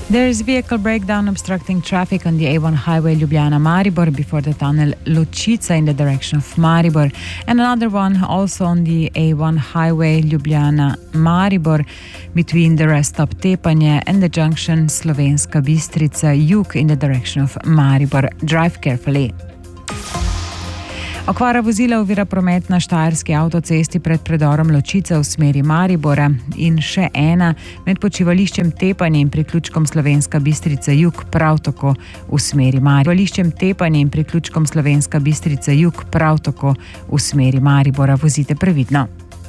There's vehicle breakdown obstructing traffic on the A1 highway Ljubljana-Maribor before the tunnel Ločica in the direction of Maribor. And another one also on the A1 highway Ljubljana-Maribor between the rest stop Tepanje and the junction Slovenska Bistrica Jug in the direction of Maribor. Drive carefully. Okvara vozila ovira promet na štajerski avtocesti pred predorom Ločica v smeri Maribora in še ena med počivališčem Tepanje in priključkom Slovenska Bistrica Jug prav tako v smeri Maribora. Počivališčem Tepanje in priključkom Slovenska Bistrica Jug prav tako v smeri Maribora. Vozite previdno.